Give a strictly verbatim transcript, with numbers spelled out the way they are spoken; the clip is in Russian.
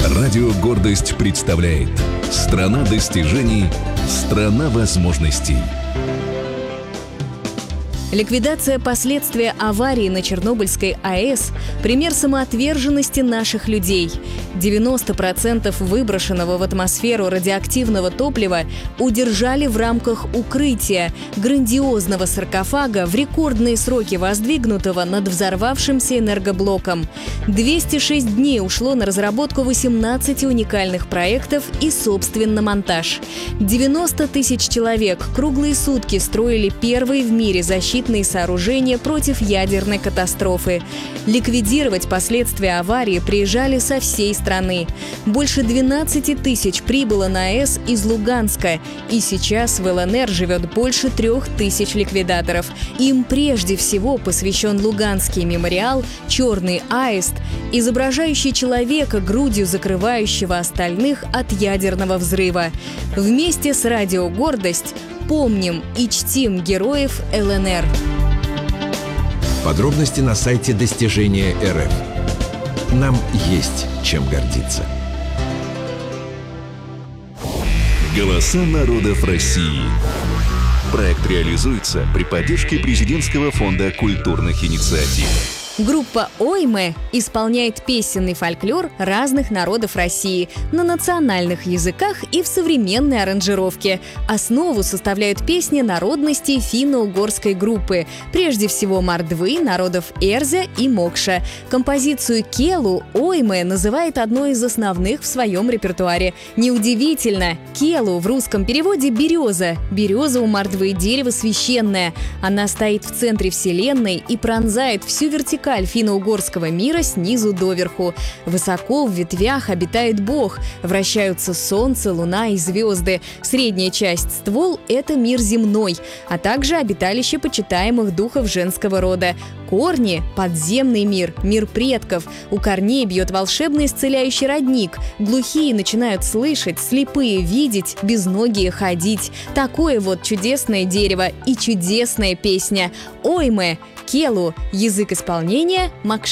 Радио «Гордость» представляет «Страна достижений, страна возможностей». Ликвидация последствий аварии на Чернобыльской АЭС – пример самоотверженности наших людей. девяносто процентов выброшенного в атмосферу радиоактивного топлива удержали в рамках укрытия, грандиозного саркофага в рекордные сроки воздвигнутого над взорвавшимся энергоблоком. двести шесть дней ушло на разработку восемнадцати уникальных проектов и, собственно, монтаж. девяносто тысяч человек круглые сутки строили первые в мире защитные сооружения против ядерной катастрофы. Ликвидировать последствия аварии приезжали со всей страны. Больше двенадцати тысяч прибыло на АЭС из Луганска, и сейчас в ЛНР живет больше трех тысяч ликвидаторов. Им прежде всего посвящен Луганский мемориал «Черный аист», изображающий человека, грудью закрывающего остальных от ядерного взрыва. Вместе с «Радио Гордость» помним и чтим героев ЛНР. Подробности на сайте Достижения РФ. Нам есть чем гордиться. Голоса народов России. Проект реализуется при поддержке Президентского фонда культурных инициатив. Группа «Ойме» исполняет песенный фольклор разных народов России на национальных языках и в современной аранжировке. Основу составляют песни народностей финно-угорской группы, прежде всего мордвы народов Эрзя и Мокша. Композицию «Келу» «Ойме» называет одной из основных в своем репертуаре. Неудивительно, «Келу» в русском переводе «береза». Береза у мордвы – дерево священное. Она стоит в центре Вселенной и пронзает всю вертикаль финно-угорского мира снизу доверху. Высоко в ветвях обитает Бог, вращаются солнце, луна и звезды. Средняя часть — ствол — это мир земной, а также обиталище почитаемых духов женского рода. Корни — подземный мир, мир предков. У корней бьет волшебный исцеляющий родник. Глухие начинают слышать, слепые видеть, безногие ходить. Такое вот чудесное дерево и чудесная песня. Ойме, Келу, язык исполнения — Макша.